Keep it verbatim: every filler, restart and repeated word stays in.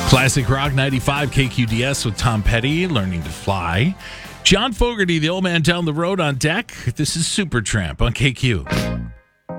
Classic Rock ninety-five K Q D S with Tom Petty, Learning to Fly. John Fogerty, the old man down the road on deck. This is Supertramp on K Q.